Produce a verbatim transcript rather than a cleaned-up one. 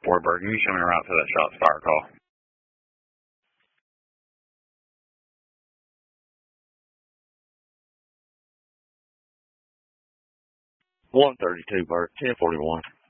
Warburg, can you show me a route to that shots fire call? one thirty-two, Bert, ten forty-one.